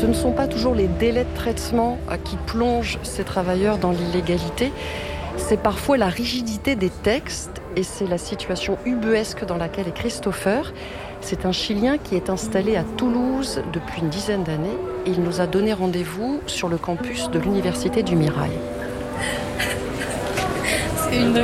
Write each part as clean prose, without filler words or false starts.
Ce ne sont pas toujours les délais de traitement qui plongent ces travailleurs dans l'illégalité. C'est parfois la rigidité des textes et c'est la situation ubuesque dans laquelle est Christopher. C'est un Chilien qui est installé à Toulouse depuis une dizaine d'années et il nous a donné rendez-vous sur le campus de l'Université du Mirail. C'est une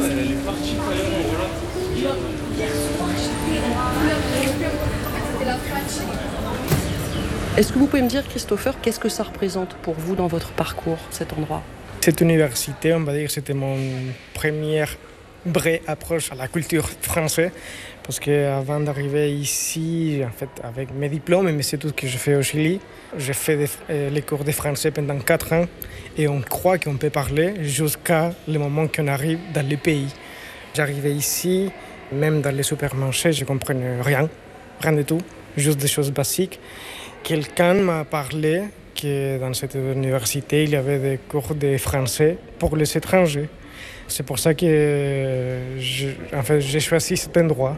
Est-ce que vous pouvez me dire, Christopher, qu'est-ce que ça représente pour vous dans votre parcours, cet endroit ? Cette université, on va dire, c'était mon première vraie approche à la culture française. Parce qu'avant d'arriver ici, en fait, avec mes diplômes, mais c'est tout ce que je fais au Chili, j'ai fait les cours de français pendant 4 ans et on croit qu'on peut parler jusqu'à le moment qu'on arrive dans le pays. J'arrivais ici, même dans les supermarchés, je ne comprenais rien du tout, juste des choses basiques. Quelqu'un m'a parlé que dans cette université, il y avait des cours de français pour les étrangers. C'est pour ça que j'ai choisi cet endroit.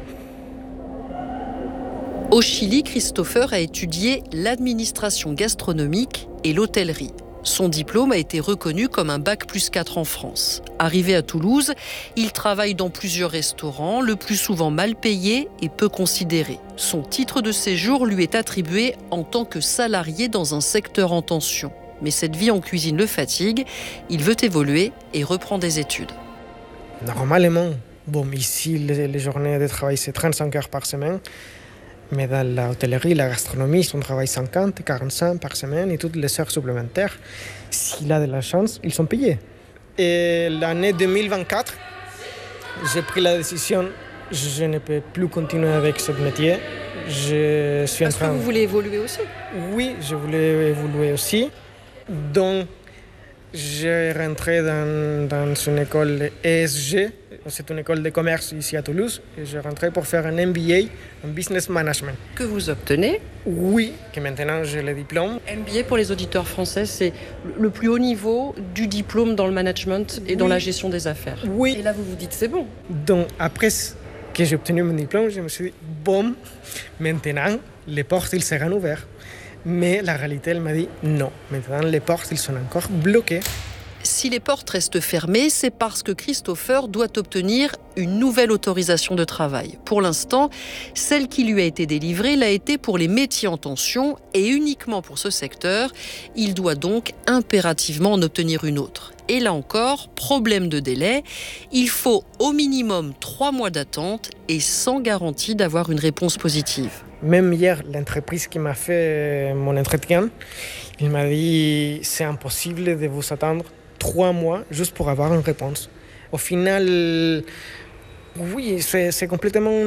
Au Chili, Christopher a étudié l'administration gastronomique et l'hôtellerie. Son diplôme a été reconnu comme un bac+4 en France. Arrivé à Toulouse, il travaille dans plusieurs restaurants, le plus souvent mal payés et peu considérés. Son titre de séjour lui est attribué en tant que salarié dans un secteur en tension. Mais cette vie en cuisine le fatigue, il veut évoluer et reprend des études. Normalement, ici, les journées de travail, c'est 35 heures par semaine. Mais dans l'hôtellerie, la gastronomie, on travaille 50, 45 par semaine et toutes les heures supplémentaires. S'il a de la chance, ils sont payés. Et l'année 2024, j'ai pris la décision, je ne peux plus continuer avec ce métier. Parce que vous voulez évoluer aussi ? Oui, je voulais évoluer aussi. Donc, j'ai rentré dans une école ESG, c'est une école de commerce ici à Toulouse, et j'ai rentré pour faire un MBA en Business Management. Que vous obtenez ? Oui, que maintenant j'ai le diplôme. MBA pour les auditeurs français, c'est le plus haut niveau du diplôme dans le management et dans la gestion des affaires. Oui. Et là, vous vous dites, c'est bon. Donc, après que j'ai obtenu mon diplôme, je me suis dit, bon, maintenant, les portes, ils seront ouvertes. Mais la réalité, elle m'a dit non. Maintenant, les portes, ils sont encore bloquées. Si les portes restent fermées, c'est parce que Christopher doit obtenir une nouvelle autorisation de travail. Pour l'instant, celle qui lui a été délivrée l'a été pour les métiers en tension et uniquement pour ce secteur. Il doit donc impérativement en obtenir une autre. Et là encore, problème de délai, il faut au minimum 3 mois d'attente et sans garantie d'avoir une réponse positive. Même hier, l'entreprise qui m'a fait mon entretien, il m'a dit c'est impossible de vous attendre 3 mois juste pour avoir une réponse. Au final, oui, c'est complètement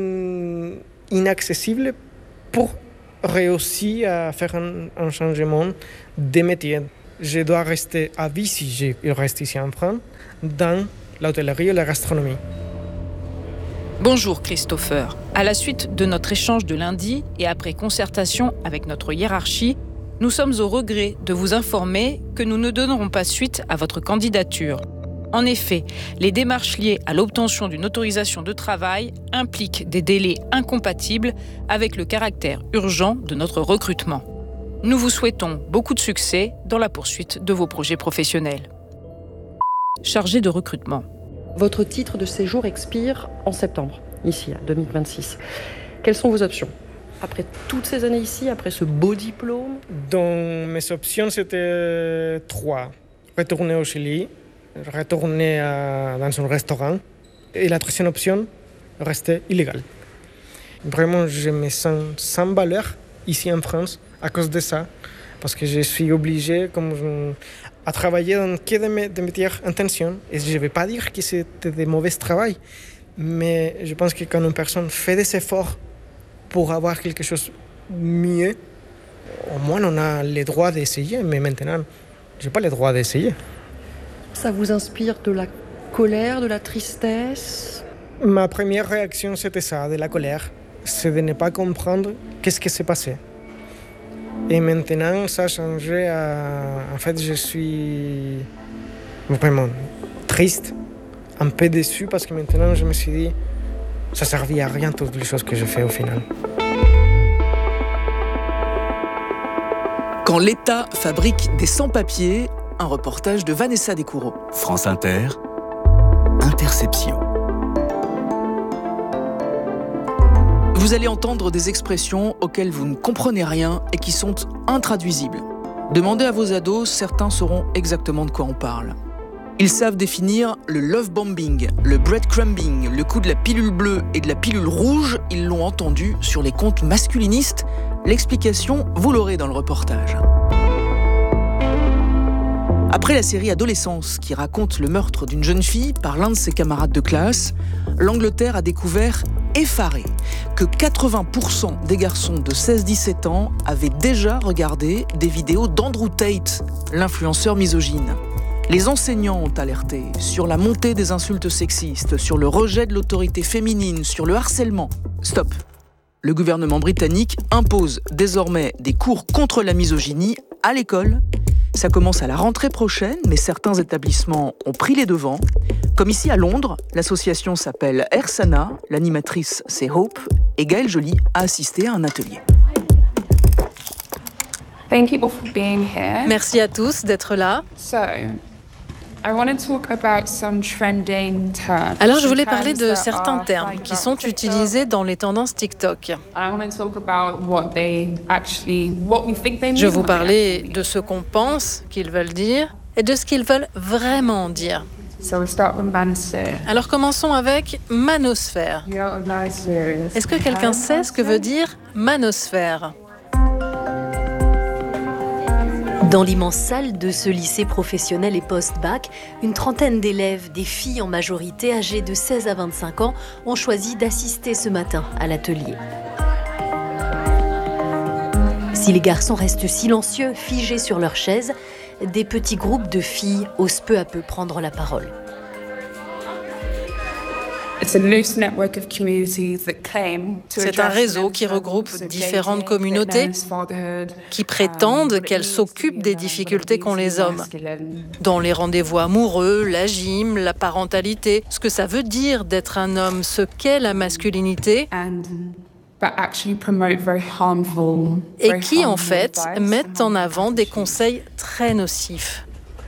inaccessible pour réussir à faire un changement de métier. Je dois rester à vie si je reste ici en France, dans l'hôtellerie et la gastronomie. Bonjour Christopher. À la suite de notre échange de lundi et après concertation avec notre hiérarchie, nous sommes au regret de vous informer que nous ne donnerons pas suite à votre candidature. En effet, les démarches liées à l'obtention d'une autorisation de travail impliquent des délais incompatibles avec le caractère urgent de notre recrutement. Nous vous souhaitons beaucoup de succès dans la poursuite de vos projets professionnels. Chargé de recrutement. Votre titre de séjour expire en septembre, ici, à 2026. Quelles sont vos options ? Après toutes ces années ici, après ce beau diplôme ? Donc, mes options, c'était 3. Retourner au Chili, retourner dans un restaurant. Et la 3e option, rester illégal. Vraiment, je me sens sans valeur ici en France à cause de ça. Parce que je suis obligé à travailler dans des métiers en tension. Et je ne vais pas dire que c'était de mauvais travail. Mais je pense que quand une personne fait des efforts pour avoir quelque chose de mieux, au moins on a le droit d'essayer. Mais maintenant, je n'ai pas le droit d'essayer. Ça vous inspire de la colère, de la tristesse ? Ma première réaction, c'était ça, de la colère. C'est de ne pas comprendre qu'est-ce qui s'est passé. Et maintenant, ça a changé. En fait, je suis vraiment triste, un peu déçu, parce que maintenant, je me suis dit, ça ne servit à rien toutes les choses que j'ai fait au final. Quand l'État fabrique des sans-papiers, un reportage de Vanessa Descoureaux. France Inter, Interception. Vous allez entendre des expressions auxquelles vous ne comprenez rien et qui sont intraduisibles. Demandez à vos ados, certains sauront exactement de quoi on parle. Ils savent définir le love bombing, le breadcrumbing, le coup de la pilule bleue et de la pilule rouge. Ils l'ont entendu sur les comptes masculinistes. L'explication, vous l'aurez dans le reportage. Après la série Adolescence, qui raconte le meurtre d'une jeune fille par l'un de ses camarades de classe, l'Angleterre a découvert, effaré, que 80% des garçons de 16-17 ans avaient déjà regardé des vidéos d'Andrew Tate, l'influenceur misogyne. Les enseignants ont alerté sur la montée des insultes sexistes, sur le rejet de l'autorité féminine, sur le harcèlement. Stop! Le gouvernement britannique impose désormais des cours contre la misogynie à l'école. Ça commence à la rentrée prochaine, mais certains établissements ont pris les devants. Comme ici à Londres, l'association s'appelle Ersana, l'animatrice c'est Hope, et Gaëlle Joly a assisté à un atelier. Thank you all for being here. Merci à tous d'être là. Alors, je voulais parler de certains termes qui sont utilisés dans les tendances TikTok. Je vais vous parler de ce qu'on pense qu'ils veulent dire et de ce qu'ils veulent vraiment dire. Alors commençons avec manosphère. Est-ce que quelqu'un sait ce que veut dire manosphère ? Dans l'immense salle de ce lycée professionnel et post-bac, une trentaine d'élèves, des filles en majorité âgées de 16 à 25 ans, ont choisi d'assister ce matin à l'atelier. Si les garçons restent silencieux, figés sur leurs chaises, des petits groupes de filles osent peu à peu prendre la parole. C'est un réseau qui regroupe différentes communautés qui prétendent qu'elles s'occupent des difficultés qu'ont les hommes. Dans les rendez-vous amoureux, la gym, la parentalité, ce que ça veut dire d'être un homme, ce qu'est la masculinité, et qui en fait mettent en avant des conseils très nocifs.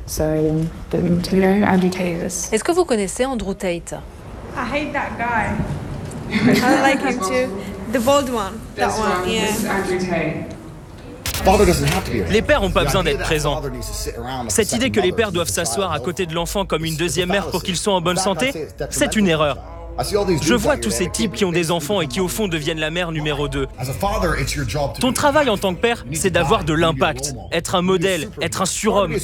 Est-ce que vous connaissez Andrew Tate ? I hate that guy. I like him too. The bald one. That one, yeah. Les pères n'ont pas besoin d'être présents. Cette idée que les pères doivent s'asseoir à côté de l'enfant comme une deuxième mère pour qu'ils soient en bonne santé, c'est une erreur. Je vois tous ces types qui ont des enfants et qui au fond deviennent la mère numéro 2. Ton travail en tant que père, c'est d'avoir de l'impact, être un modèle, être un surhomme.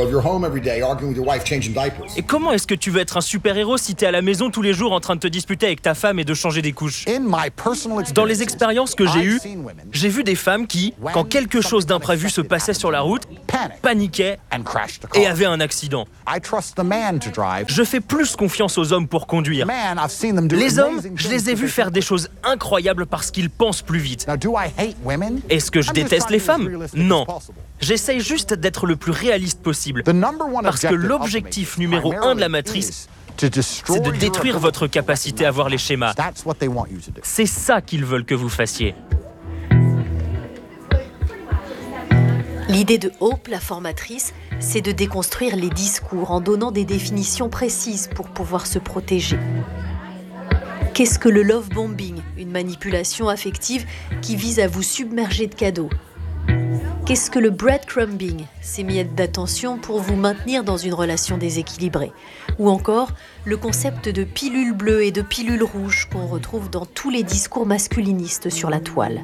Et comment est-ce que tu veux être un super-héros si t'es à la maison tous les jours en train de te disputer avec ta femme et de changer des couches ? Dans les expériences que j'ai eues, j'ai vu des femmes qui, quand quelque chose d'imprévu se passait sur la route, paniquaient et avaient un accident. Je fais plus confiance aux hommes pour conduire. Les hommes, je les ai vus faire des choses incroyables parce qu'ils pensent plus vite. Est-ce que je déteste les femmes ? Non. J'essaye juste d'être le plus réaliste possible. Parce que l'objectif numéro 1 de la matrice, c'est de détruire votre capacité à voir les schémas. C'est ça qu'ils veulent que vous fassiez. L'idée de Hope, la formatrice, c'est de déconstruire les discours en donnant des définitions précises pour pouvoir se protéger. Qu'est-ce que le love bombing, une manipulation affective qui vise à vous submerger de cadeaux ? Qu'est-ce que le breadcrumbing, ces miettes d'attention pour vous maintenir dans une relation déséquilibrée ? Ou encore, le concept de pilule bleue et de pilule rouge qu'on retrouve dans tous les discours masculinistes sur la toile.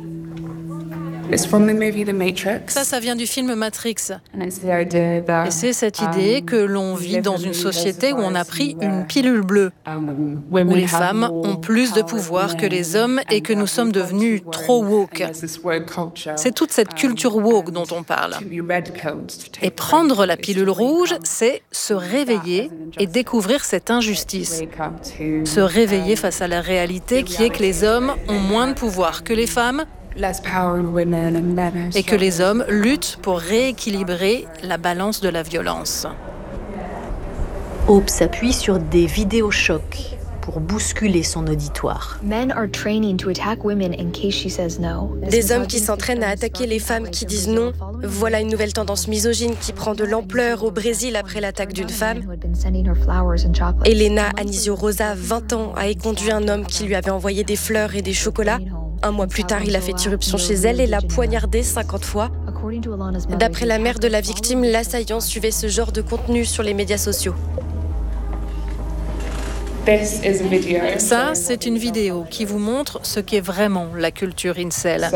Ça vient du film Matrix. Et c'est cette idée que l'on vit dans une société où on a pris une pilule bleue, où les femmes ont plus de pouvoir que les hommes et que nous sommes devenus trop woke. C'est toute cette culture woke dont on parle. Et prendre la pilule rouge, c'est se réveiller et découvrir cette injustice. Se réveiller face à la réalité qui est que les hommes ont moins de pouvoir que les femmes, et que les hommes luttent pour rééquilibrer la balance de la violence. Hope s'appuie sur des vidéos chocs pour bousculer son auditoire. Des hommes qui s'entraînent à attaquer les femmes qui disent non. Voilà une nouvelle tendance misogyne qui prend de l'ampleur au Brésil après l'attaque d'une femme. Helena Anísio Rosa, 20 ans, a éconduit un homme qui lui avait envoyé des fleurs et des chocolats. Un mois plus tard, il a fait irruption chez elle et l'a poignardée 50 fois. D'après la mère de la victime, l'assaillant suivait ce genre de contenu sur les médias sociaux. Ça, c'est une vidéo qui vous montre ce qu'est vraiment la culture incel.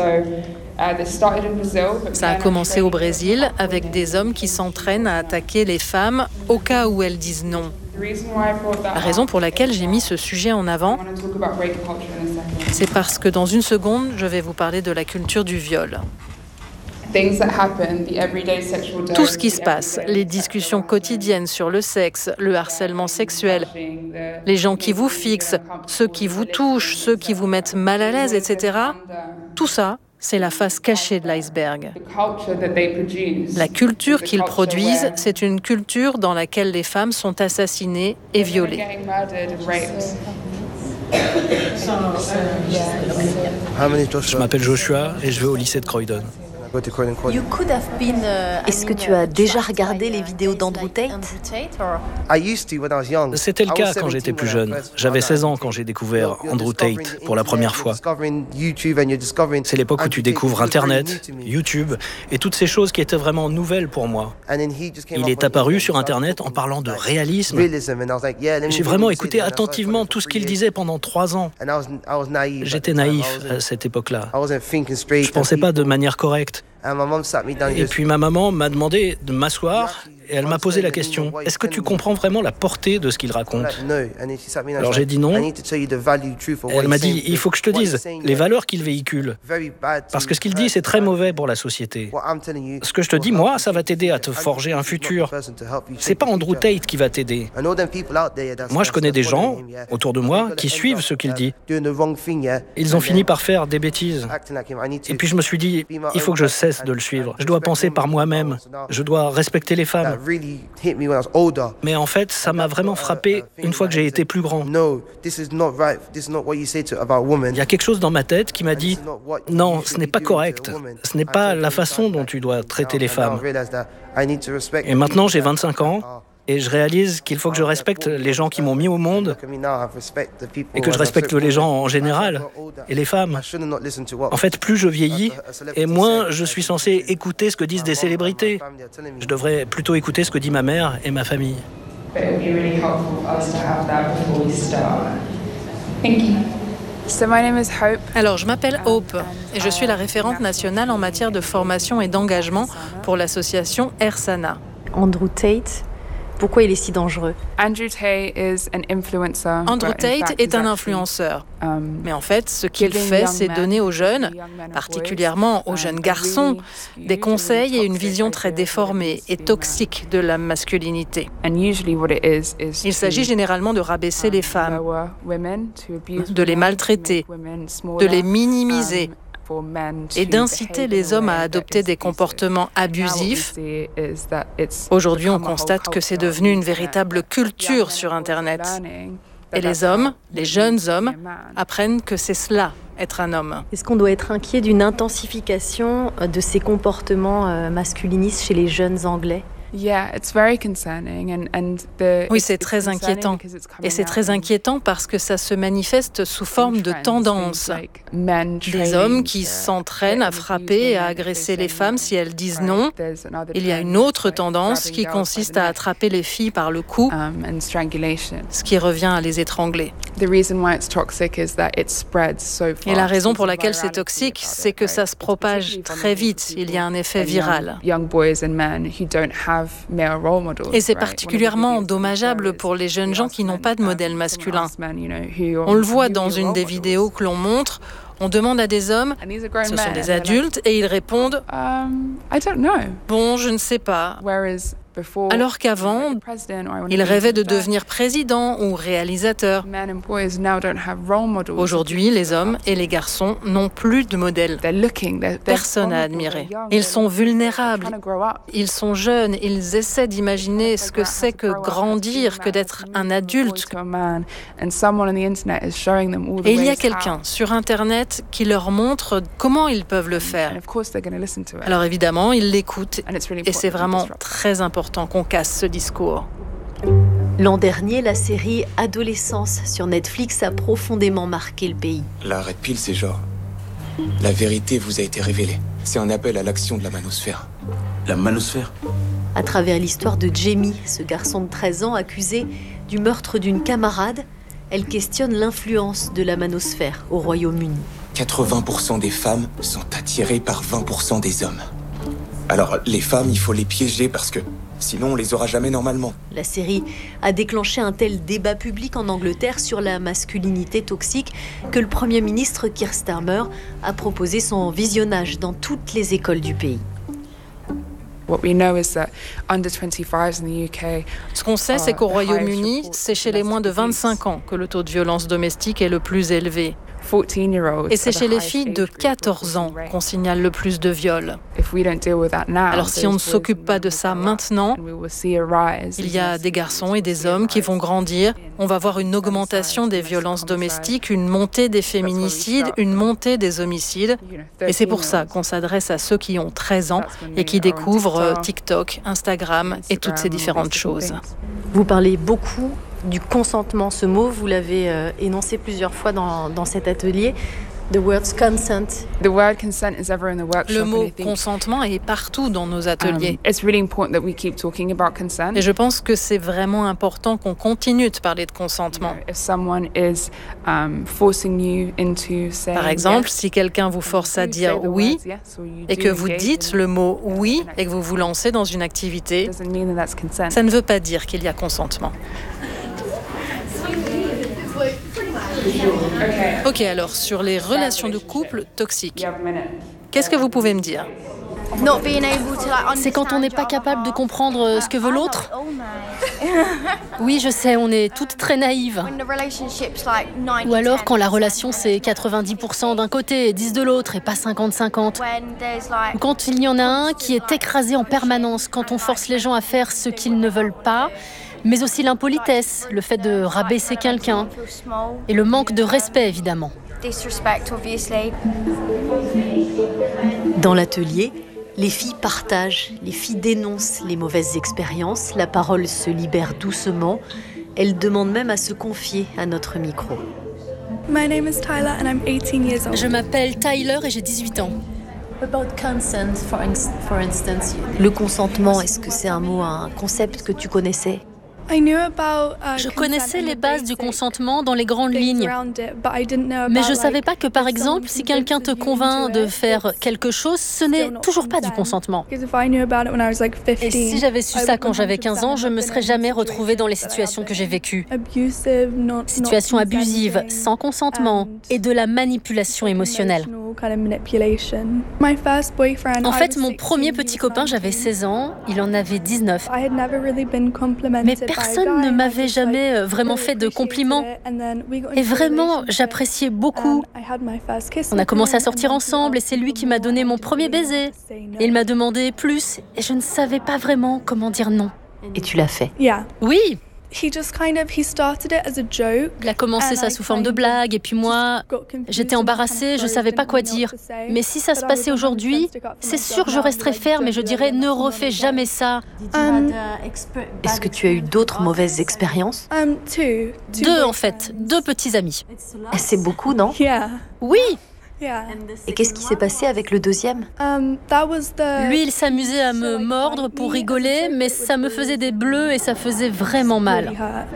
Ça a commencé au Brésil avec des hommes qui s'entraînent à attaquer les femmes au cas où elles disent non. La raison pour laquelle j'ai mis ce sujet en avant, c'est parce que dans une seconde, je vais vous parler de la culture du viol. Tout ce qui se passe, les discussions quotidiennes sur le sexe, le harcèlement sexuel, les gens qui vous fixent, ceux qui vous touchent, ceux qui vous mettent mal à l'aise, etc. Tout ça, c'est la face cachée de l'iceberg. La culture qu'ils produisent, c'est une culture dans laquelle les femmes sont assassinées et violées. Je m'appelle Joshua et je vais au lycée de Croydon. Est-ce que tu as déjà regardé les vidéos d'Andrew Tate? C'était le cas quand j'étais plus jeune. J'avais 16 ans quand j'ai découvert Andrew Tate pour la première fois. C'est l'époque où tu découvres Internet, YouTube et toutes ces choses qui étaient vraiment nouvelles pour moi. Il est apparu sur Internet en parlant de réalisme. J'ai vraiment écouté attentivement tout ce qu'il disait pendant 3 ans. J'étais naïf à cette époque-là. Je ne pensais pas de manière correcte. Et puis ma maman m'a demandé de m'asseoir et elle m'a posé la question: est-ce que tu comprends vraiment la portée de ce qu'il raconte? Alors j'ai dit non. Et elle m'a dit: il faut que je te dise les valeurs qu'il véhicule. Parce que ce qu'il dit, c'est très mauvais pour la société. Ce que je te dis, moi, ça va t'aider à te forger un futur. C'est pas Andrew Tate qui va t'aider. Moi, je connais des gens autour de moi qui suivent ce qu'il dit. Ils ont fini par faire des bêtises. Et puis je me suis dit: il faut que je cesse de le suivre. Je dois penser par moi-même. Je dois respecter les femmes. Mais en fait, ça m'a vraiment frappé une fois que j'ai été plus grand. Il y a quelque chose dans ma tête qui m'a dit: non, ce n'est pas correct. Ce n'est pas la façon dont tu dois traiter les femmes. Et maintenant, j'ai 25 ans. Et je réalise qu'il faut que je respecte les gens qui m'ont mis au monde et que je respecte les gens en général et les femmes. En fait, plus je vieillis et moins je suis censé écouter ce que disent des célébrités. Je devrais plutôt écouter ce que dit ma mère et ma famille. Alors, je m'appelle Hope et je suis la référente nationale en matière de formation et d'engagement pour l'association Ersana. Andrew Tate, pourquoi il est si dangereux? Andrew Tate est un influenceur. Mais en fait, ce qu'il fait, c'est donner aux jeunes, particulièrement aux jeunes garçons, des conseils et une vision très déformée et toxique de la masculinité. Il s'agit généralement de rabaisser les femmes, de les maltraiter, de les minimiser, et d'inciter les hommes à adopter des comportements abusifs. Aujourd'hui, on constate que c'est devenu une véritable culture sur Internet. Et les hommes, les jeunes hommes, apprennent que c'est cela, être un homme. Est-ce qu'on doit être inquiet d'une intensification de ces comportements masculinistes chez les jeunes Anglais? Oui, c'est très inquiétant. Et c'est très inquiétant parce que ça se manifeste sous forme de tendance. Des hommes qui s'entraînent à frapper et à agresser les femmes si elles disent non. Il y a une autre tendance qui consiste à attraper les filles par le cou, ce qui revient à les étrangler. Et la raison pour laquelle c'est toxique, c'est que ça se propage très vite. Il y a un effet viral. Et c'est particulièrement dommageable pour les jeunes gens qui n'ont pas de modèle masculin. On le voit dans une des vidéos que l'on montre. On demande à des hommes, ce sont des adultes, et ils répondent « Bon, je ne sais pas ». Alors qu'avant, ils rêvaient de devenir président ou réalisateur. Aujourd'hui, les hommes et les garçons n'ont plus de modèle. Personne à admirer. Ils sont vulnérables, ils sont jeunes, ils essaient d'imaginer ce que c'est que grandir, que d'être un adulte. Et il y a quelqu'un sur Internet qui leur montre comment ils peuvent le faire. Alors évidemment, ils l'écoutent et c'est vraiment très important qu'on casse ce discours. L'an dernier, la série Adolescence sur Netflix a profondément marqué le pays. La Red Pill, c'est genre... La vérité vous a été révélée. C'est un appel à l'action de la manosphère. La manosphère ? À travers l'histoire de Jamie, ce garçon de 13 ans accusé du meurtre d'une camarade, elle questionne l'influence de la manosphère au Royaume-Uni. 80% des femmes sont attirées par 20% des hommes. Alors, les femmes, il faut les piéger parce que sinon on les aura jamais normalement. La série a déclenché un tel débat public en Angleterre sur la masculinité toxique que le Premier ministre Keir Starmer a proposé son visionnage dans toutes les écoles du pays. Ce qu'on sait, c'est qu'au Royaume-Uni, c'est chez les moins de 25 ans que le taux de violence domestique est le plus élevé. Et c'est chez les filles de 14 ans qu'on signale le plus de viols. Alors si on ne s'occupe pas de ça maintenant, il y a des garçons et des hommes qui vont grandir. On va voir une augmentation des violences domestiques, une montée des féminicides, une montée des homicides. Et c'est pour ça qu'on s'adresse à ceux qui ont 13 ans et qui découvrent TikTok, Instagram et toutes ces différentes choses. Vous parlez beaucoup du consentement. Ce mot, vous l'avez énoncé plusieurs fois dans cet atelier. The word consent. Le mot consentement est partout dans nos ateliers. Et je pense que c'est vraiment important qu'on continue de parler de consentement. Par exemple, si quelqu'un vous force à dire oui et que vous dites le mot oui et que vous vous lancez dans une activité, ça ne veut pas dire qu'il y a consentement. Ok, alors sur les relations de couple toxiques, qu'est-ce que vous pouvez me dire ? C'est quand on n'est pas capable de comprendre ce que veut l'autre. Oui, je sais, on est toutes très naïves. Ou alors quand la relation c'est 90% d'un côté et 10% de l'autre et pas 50-50. Ou quand il y en a un qui est écrasé en permanence, quand on force les gens à faire ce qu'ils ne veulent pas, mais aussi l'impolitesse, le fait de rabaisser quelqu'un et le manque de respect évidemment. Dans l'atelier, les filles partagent, les filles dénoncent les mauvaises expériences, la parole se libère doucement, elles demandent même à se confier à notre micro. Je m'appelle Tyler et j'ai 18 ans. Le consentement, est-ce que c'est un mot, un concept que tu connaissais ? Je connaissais les bases du consentement dans les grandes lignes, mais je ne savais pas que, par exemple, si quelqu'un te convainc de faire quelque chose, ce n'est toujours pas du consentement. Et si j'avais su ça quand j'avais 15 ans, je ne me serais jamais retrouvée dans les situations que j'ai vécues. Situations abusives, sans consentement, et de la manipulation émotionnelle. En fait, mon premier petit copain, j'avais 16 ans, il en avait 19. Mais personne ne m'avait jamais vraiment fait de compliments. Et vraiment, j'appréciais beaucoup. On a commencé à sortir ensemble et c'est lui qui m'a donné mon premier baiser. Et il m'a demandé plus et je ne savais pas vraiment comment dire non. Et tu l'as fait ? Oui. Il a commencé ça sous forme de blague et puis moi, j'étais embarrassée, je ne savais pas quoi dire. Mais si ça se passait aujourd'hui, c'est sûr que je resterais ferme et je dirais ne refais jamais ça. Est-ce que tu as eu d'autres mauvaises expériences ? 2 en fait, 2 petits amis. C'est beaucoup, non ? Oui. Et qu'est-ce qui s'est passé avec le deuxième ? Lui, il s'amusait à me mordre pour rigoler, mais ça me faisait des bleus et ça faisait vraiment mal.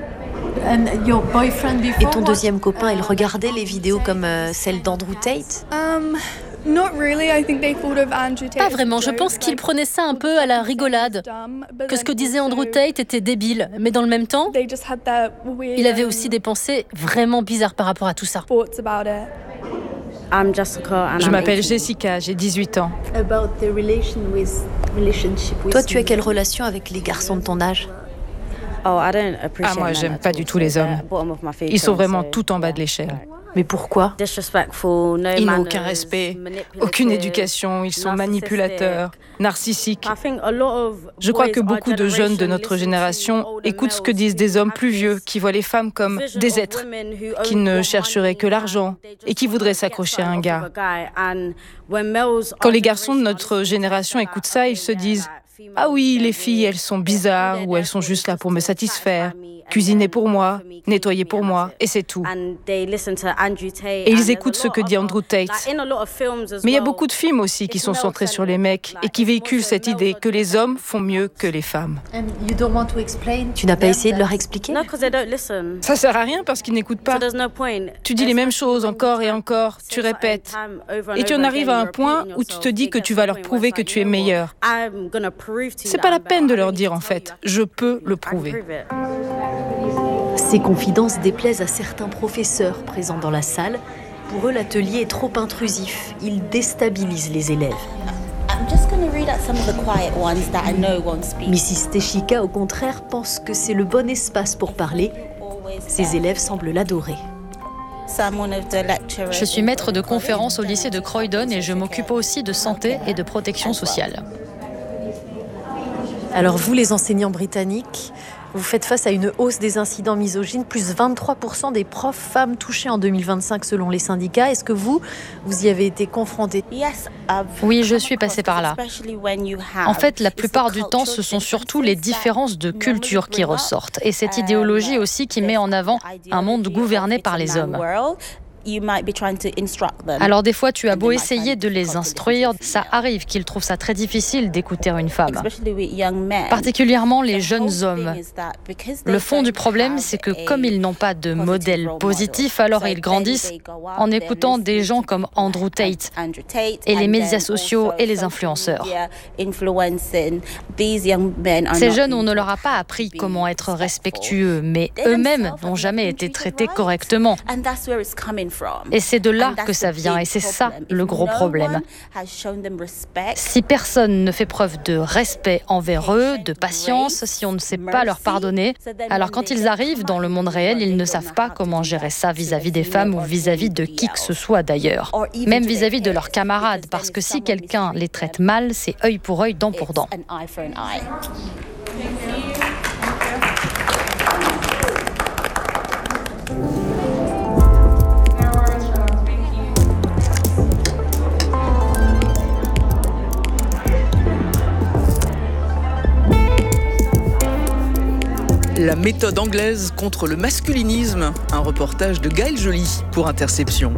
Et ton deuxième copain, il regardait les vidéos comme celle d'Andrew Tate ? Pas vraiment, je pense qu'il prenait ça un peu à la rigolade, que ce que disait Andrew Tate était débile, mais dans le même temps, il avait aussi des pensées vraiment bizarres par rapport à tout ça. Je m'appelle Jessica, j'ai 18 ans. Toi, tu as quelle relation avec les garçons de ton âge ? Moi, j'aime pas du tout les hommes. Ils sont vraiment tout en bas de l'échelle. Mais pourquoi ? Ils n'ont aucun respect, aucune éducation, ils sont manipulateurs, narcissiques. Je crois que beaucoup de jeunes de notre génération écoutent ce que disent des hommes plus vieux qui voient les femmes comme des êtres, qui ne chercheraient que l'argent et qui voudraient s'accrocher à un gars. Quand les garçons de notre génération écoutent ça, ils se disent « Ah oui, les filles, elles sont bizarres ou elles sont juste là pour me satisfaire, cuisiner pour moi, nettoyer pour moi, et c'est tout. » Et ils écoutent ce que dit Andrew Tate. Mais il y a beaucoup de films aussi qui sont centrés sur les mecs et qui véhiculent cette idée que les hommes font mieux que les femmes. Tu n'as pas essayé de leur expliquer ? Ça sert à rien parce qu'ils n'écoutent pas. Tu dis les mêmes choses encore et encore, tu répètes. Et tu en arrives à un point où tu te dis que tu vas leur prouver que tu es meilleur. C'est pas la peine de leur dire en fait, je peux le prouver. Ces confidences déplaisent à certains professeurs présents dans la salle. Pour eux, l'atelier est trop intrusif. Il déstabilise les élèves. Mrs. Teshika, au contraire, pense que c'est le bon espace pour parler. Ses élèves semblent l'adorer. Je suis maître de conférences au lycée de Croydon et je m'occupe aussi de santé et de protection sociale. Alors vous, les enseignants britanniques, vous faites face à une hausse des incidents misogynes, plus 23% des profs femmes touchées en 2025 selon les syndicats. Est-ce que vous y avez été confrontés ? Oui, je suis passée par là. En fait, la plupart du temps, ce sont surtout les différences de culture qui ressortent. Et cette idéologie aussi qui met en avant un monde gouverné par les hommes. Alors des fois, tu as beau essayer de les instruire, ça arrive qu'ils trouvent ça très difficile d'écouter une femme. Particulièrement les jeunes hommes. Le fond du problème, c'est que comme ils n'ont pas de modèle positif, alors ils grandissent en écoutant des gens comme Andrew Tate et les médias sociaux et les influenceurs. Ces jeunes, on ne leur a pas appris comment être respectueux, mais eux-mêmes n'ont jamais été traités correctement. Et c'est de là que ça vient, et c'est ça le gros problème. Si personne ne fait preuve de respect envers eux, de patience, si on ne sait pas leur pardonner, alors quand ils arrivent dans le monde réel, ils ne savent pas comment gérer ça vis-à-vis des femmes ou vis-à-vis de qui que ce soit d'ailleurs. Même vis-à-vis de leurs camarades, parce que si quelqu'un les traite mal, c'est œil pour œil, dent pour dent. La méthode anglaise contre le masculinisme, un reportage de Gaël Joly pour Interception.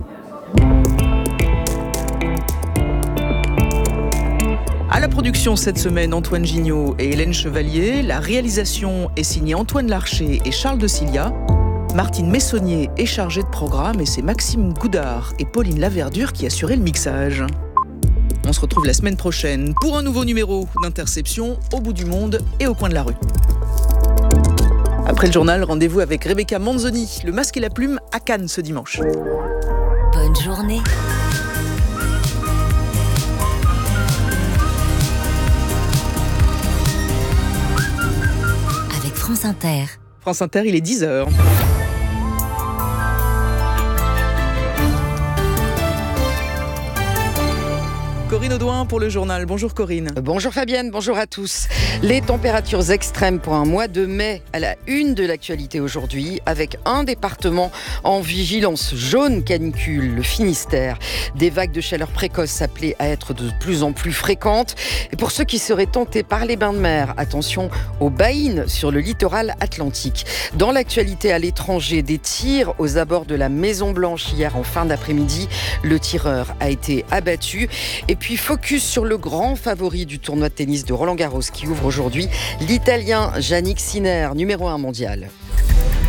À la production cette semaine, Antoine Gignot et Hélène Chevalier. La réalisation est signée Antoine Larcher et Charles de Cilia. Martine Messonnier est chargée de programme et c'est Maxime Goudard et Pauline Laverdure qui assuraient le mixage. On se retrouve la semaine prochaine pour un nouveau numéro d'Interception au bout du monde et au coin de la rue. Après le journal, rendez-vous avec Rebecca Manzoni, le masque et la plume à Cannes ce dimanche. Bonne journée. Avec France Inter. France Inter, il est 10h. Corinne Audouin pour le journal. Bonjour Corinne. Bonjour Fabienne, bonjour à tous. Les températures extrêmes pour un mois de mai à la une de l'actualité aujourd'hui, avec un département en vigilance jaune canicule, le Finistère. Des vagues de chaleur précoce s'appelaient à être de plus en plus fréquentes. Et pour ceux qui seraient tentés par les bains de mer, attention aux baïnes sur le littoral atlantique. Dans l'actualité à l'étranger, des tirs aux abords de la Maison Blanche hier en fin d'après-midi. Le tireur a été abattu. Et puis focus sur le grand favori du tournoi de tennis de Roland-Garros qui ouvre aujourd'hui, l'Italien Jannik Sinner, numéro 1 mondial.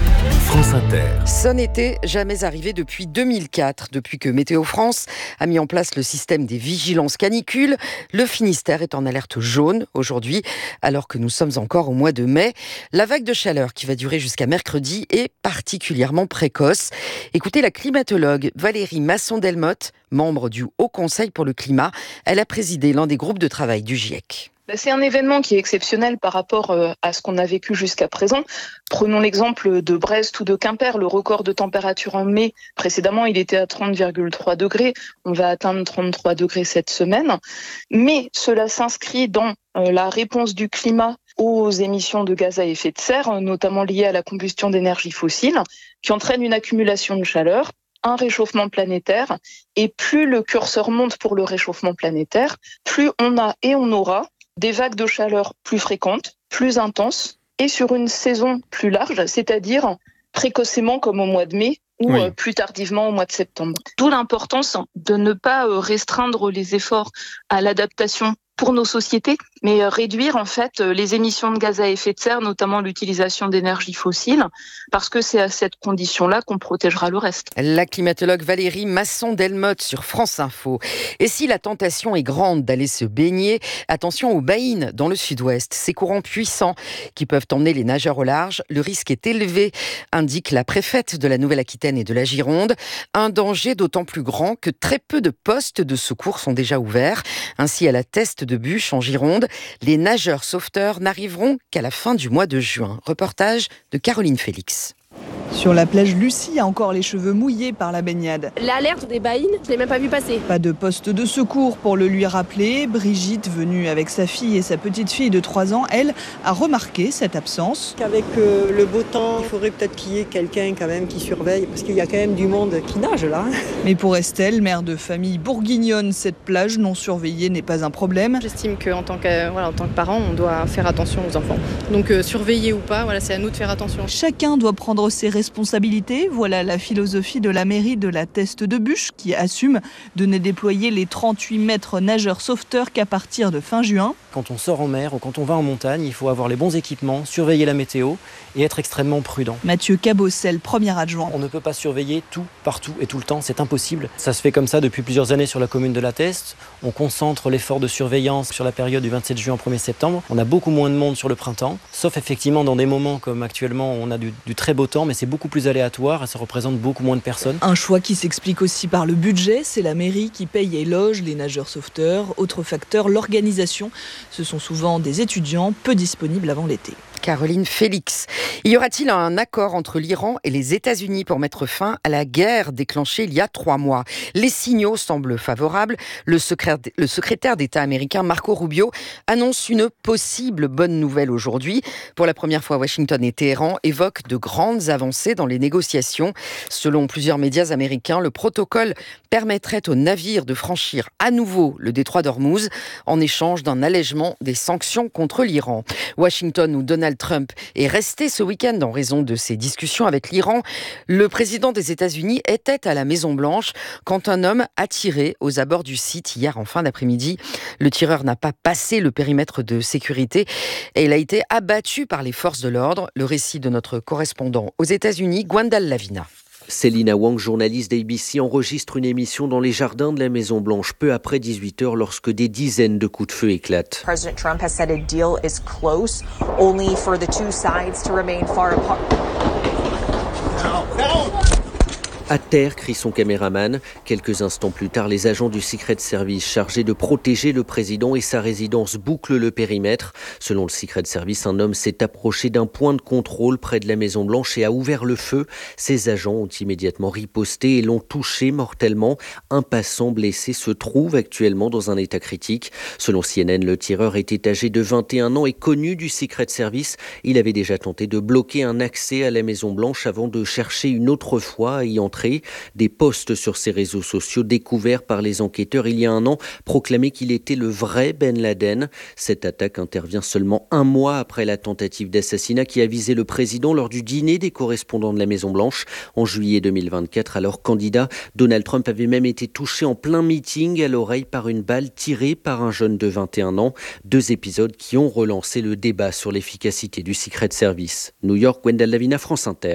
France Inter. Ça n'était jamais arrivé depuis 2004. Depuis que Météo France a mis en place le système des vigilances canicules, le Finistère est en alerte jaune aujourd'hui, alors que nous sommes encore au mois de mai. La vague de chaleur qui va durer jusqu'à mercredi est particulièrement précoce. Écoutez la climatologue Valérie Masson-Delmotte, membre du Haut Conseil pour le climat. Elle a présidé l'un des groupes de travail du GIEC. C'est un événement qui est exceptionnel par rapport à ce qu'on a vécu jusqu'à présent. Prenons l'exemple de Brest ou de Quimper. Le record de température en mai, précédemment, il était à 30,3 degrés. On va atteindre 33 degrés cette semaine. Mais cela s'inscrit dans la réponse du climat aux émissions de gaz à effet de serre, notamment liées à la combustion d'énergie fossile, qui entraîne une accumulation de chaleur, un réchauffement planétaire. Et plus le curseur monte pour le réchauffement planétaire, plus on a et on aura des vagues de chaleur plus fréquentes, plus intenses et sur une saison plus large, c'est-à-dire précocement comme au mois de mai ou plus tardivement au mois de septembre. D'où l'importance de ne pas restreindre les efforts à l'adaptation pour nos sociétés, mais réduire en fait les émissions de gaz à effet de serre, notamment l'utilisation d'énergie fossile, parce que c'est à cette condition-là qu'on protégera le reste. La climatologue Valérie Masson-Delmotte sur France Info. Et si la tentation est grande d'aller se baigner, attention aux baïnes dans le sud-ouest. Ces courants puissants qui peuvent emmener les nageurs au large, le risque est élevé, indique la préfète de la Nouvelle-Aquitaine et de la Gironde. Un danger d'autant plus grand que très peu de postes de secours sont déjà ouverts. Ainsi, à la Teste de Buch en Gironde, les nageurs sauveteurs n'arriveront qu'à la fin du mois de juin. Reportage de Caroline Félix. Sur la plage, Lucie a encore les cheveux mouillés par la baignade. L'alerte des baïnes, je ne l'ai même pas vu passer. Pas de poste de secours pour le lui rappeler. Brigitte, venue avec sa fille et sa petite fille de 3 ans, elle, a remarqué cette absence. Avec le beau temps, il faudrait peut-être qu'il y ait quelqu'un quand même qui surveille, parce qu'il y a quand même du monde qui nage là. Mais pour Estelle, mère de famille bourguignonne, cette plage non surveillée n'est pas un problème. J'estime qu'en tant que parent, on doit faire attention aux enfants. Donc surveiller ou pas, c'est à nous de faire attention. Chacun doit prendre ses responsabilités. Voilà la philosophie de la mairie de la Teste de Buch qui assume de ne déployer les 38 maîtres nageurs sauveteurs qu'à partir de fin juin. Quand on sort en mer ou quand on va en montagne, il faut avoir les bons équipements, surveiller la météo et être extrêmement prudent. Mathieu Cabossel, premier adjoint. On ne peut pas surveiller tout, partout et tout le temps, c'est impossible. Ça se fait comme ça depuis plusieurs années sur la commune de la Teste. On concentre l'effort de surveillance sur la période du 27 juin au 1er septembre. On a beaucoup moins de monde sur le printemps, sauf effectivement dans des moments comme actuellement on a du très beau temps, mais c'est beaucoup plus aléatoire et ça représente beaucoup moins de personnes. Un choix qui s'explique aussi par le budget, c'est la mairie qui paye et loge les nageurs sauveteurs. Autre facteur, l'organisation. Ce sont souvent des étudiants peu disponibles avant l'été. Caroline Félix. Y aura-t-il un accord entre l'Iran et les États-Unis pour mettre fin à la guerre déclenchée il y a 3 mois ? Les signaux semblent favorables. Le secrétaire d'État américain Marco Rubio annonce une possible bonne nouvelle aujourd'hui. Pour la première fois, Washington et Téhéran évoquent de grandes avancées dans les négociations. Selon plusieurs médias américains, le protocole permettrait aux navires de franchir à nouveau le détroit d'Ormuz en échange d'un allègement des sanctions contre l'Iran. Washington ou Donald Trump est resté ce week-end en raison de ses discussions avec l'Iran. Le président des États-Unis était à la Maison-Blanche quand un homme a tiré aux abords du site hier en fin d'après-midi. Le tireur n'a pas passé le périmètre de sécurité et il a été abattu par les forces de l'ordre. Le récit de notre correspondant aux États-Unis, Gwendal Lavina. Selina Wang, journaliste d'ABC, enregistre une émission dans les jardins de la Maison-Blanche peu après 18h lorsque des dizaines de coups de feu éclatent. President Trump has said a deal is close, only for the two sides to remain far apart. À terre, crie son caméraman. Quelques instants plus tard, les agents du Secret Service chargés de protéger le président et sa résidence bouclent le périmètre. Selon le Secret Service, un homme s'est approché d'un point de contrôle près de la Maison-Blanche et a ouvert le feu. Ses agents ont immédiatement riposté et l'ont touché mortellement. Un passant blessé se trouve actuellement dans un état critique. Selon CNN, le tireur était âgé de 21 ans et connu du Secret Service. Il avait déjà tenté de bloquer un accès à la Maison-Blanche avant de chercher une autre fois à y entrer. Des posts sur ses réseaux sociaux découverts par les enquêteurs il y a un an proclamaient qu'il était le vrai Ben Laden. Cette attaque intervient seulement 1 mois après la tentative d'assassinat qui a visé le président lors du dîner des correspondants de la Maison-Blanche. En juillet 2024, alors candidat, Donald Trump avait même été touché en plein meeting à l'oreille par une balle tirée par un jeune de 21 ans. 2 épisodes qui ont relancé le débat sur l'efficacité du Secret Service. New York, Gwendal Lavina, France Inter.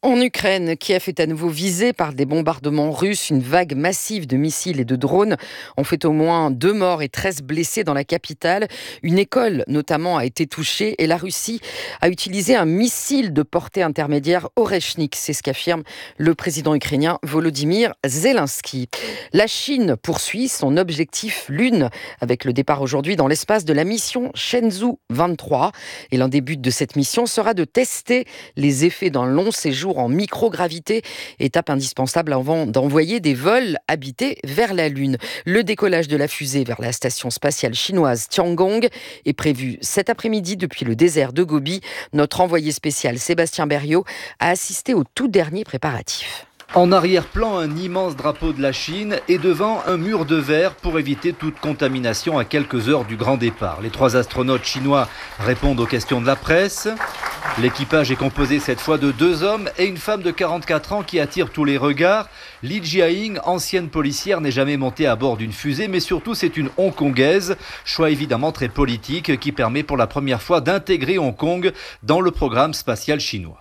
En Ukraine, Kiev est à nouveau visé par des bombardements russes. Une vague massive de missiles et de drones ont fait au moins 2 morts et 13 blessés dans la capitale. Une école, notamment, a été touchée et la Russie a utilisé un missile de portée intermédiaire Oreshnik. C'est ce qu'affirme le président ukrainien Volodymyr Zelensky. La Chine poursuit son objectif Lune avec le départ aujourd'hui dans l'espace de la mission Shenzhou 23. Et l'un des buts de cette mission sera de tester les effets d'un long séjour en microgravité, étape indispensable avant d'envoyer des vols habités vers la Lune. Le décollage de la fusée vers la station spatiale chinoise Tiangong est prévu cet après-midi depuis le désert de Gobi. Notre envoyé spécial Sébastien Berriot a assisté aux tout derniers préparatifs. En arrière-plan, un immense drapeau de la Chine et devant un mur de verre pour éviter toute contamination à quelques heures du grand départ. Les 3 astronautes chinois répondent aux questions de la presse. L'équipage est composé cette fois de 2 hommes et une femme de 44 ans qui attire tous les regards. Li Jiaying, ancienne policière, n'est jamais montée à bord d'une fusée, mais surtout c'est une Hongkongaise. Choix évidemment très politique qui permet pour la première fois d'intégrer Hong Kong dans le programme spatial chinois.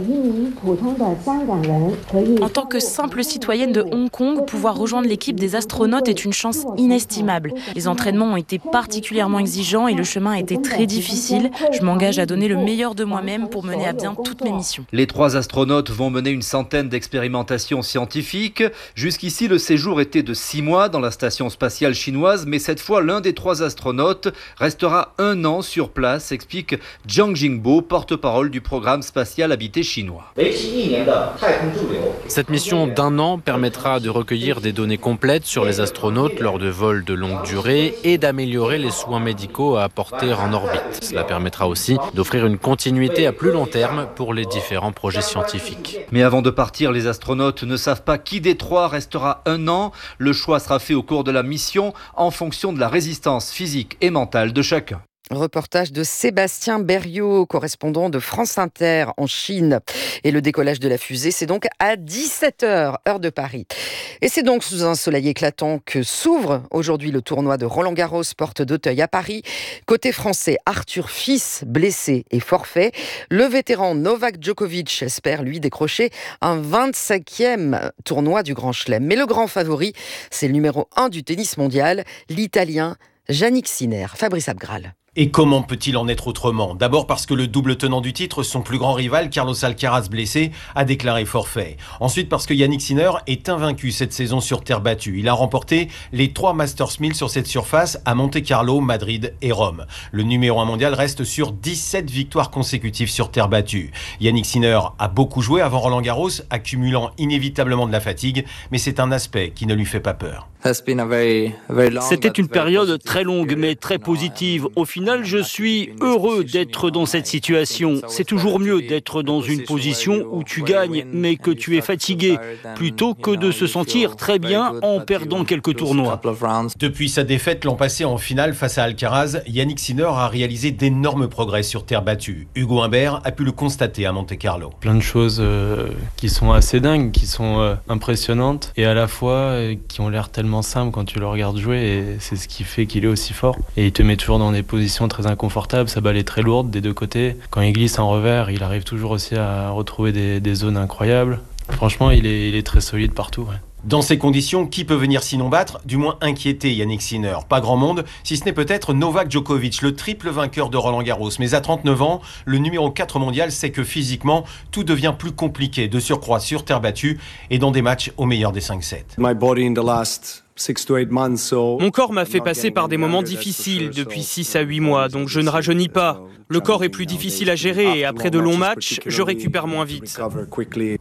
En tant que simple citoyenne de Hong Kong, pouvoir rejoindre l'équipe des astronautes est une chance inestimable. Les entraînements ont été particulièrement exigeants et le chemin a été très difficile. Je m'engage à donner le meilleur de moi-même pour mener à bien toutes mes missions. Les 3 astronautes vont mener une centaine d'expérimentations scientifiques. Jusqu'ici, le séjour était de 6 mois dans la station spatiale chinoise, mais cette fois, l'un des 3 astronautes restera 1 an sur place, explique Jiang Jingbo, porte-parole du programme spatial habité chinois. Cette mission d'1 an permettra de recueillir des données complètes sur les astronautes lors de vols de longue durée et d'améliorer les soins médicaux à apporter en orbite. Cela permettra aussi d'offrir une continuité à plus long terme pour les différents projets scientifiques. Mais avant de partir, les astronautes ne savent pas qui des 3 restera 1 an. Le choix sera fait au cours de la mission en fonction de la résistance physique et mentale de chacun. Reportage de Sébastien Berriot, correspondant de France Inter en Chine. Et le décollage de la fusée, c'est donc à 17h, heure de Paris. Et c'est donc sous un soleil éclatant que s'ouvre aujourd'hui le tournoi de Roland-Garros, porte d'Auteuil à Paris. Côté français, Arthur Fils, blessé et forfait. Le vétéran Novak Djokovic espère, lui, décrocher un 25e tournoi du Grand Chelem. Mais le grand favori, c'est le numéro 1 du tennis mondial, l'Italien Jannik Sinner. Fabrice Abgral. Et comment peut-il en être autrement ? D'abord parce que le double tenant du titre, son plus grand rival, Carlos Alcaraz blessé, a déclaré forfait. Ensuite parce que Jannik Sinner est invaincu cette saison sur terre battue. Il a remporté les 3 Masters 1000 sur cette surface à Monte-Carlo, Madrid et Rome. Le numéro 1 mondial reste sur 17 victoires consécutives sur terre battue. Jannik Sinner a beaucoup joué avant Roland-Garros, accumulant inévitablement de la fatigue, mais c'est un aspect qui ne lui fait pas peur. C'était une période très longue mais très positive. Au final, je suis heureux d'être dans cette situation. C'est toujours mieux d'être dans une position où tu gagnes mais que tu es fatigué, plutôt que de se sentir très bien en perdant quelques tournois. Depuis sa défaite l'an passé en finale face à Alcaraz, Jannik Sinner a réalisé d'énormes progrès sur terre battue. Hugo Humbert a pu le constater à Monte-Carlo. Plein de choses qui sont assez dingues, qui sont impressionnantes et à la fois qui ont l'air tellement simple quand tu le regardes jouer et c'est ce qui fait qu'il est aussi fort. Et il te met toujours dans des positions très inconfortables, sa balle est très lourde des 2 côtés. Quand il glisse en revers, il arrive toujours aussi à retrouver des zones incroyables. Franchement, il est très solide partout. Ouais. Dans ces conditions, qui peut venir sinon battre, du moins inquiéter Jannik Sinner ? Pas grand monde, si ce n'est peut-être Novak Djokovic, le triple vainqueur de Roland-Garros. Mais à 39 ans, le numéro 4 mondial sait que physiquement, tout devient plus compliqué, de surcroît sur terre battue et dans des matchs au meilleur des 5-7. Mon corps m'a fait passer par des moments difficiles depuis 6 à 8 mois, donc je ne rajeunis pas. Le corps est plus difficile à gérer et après de longs matchs, je récupère moins vite.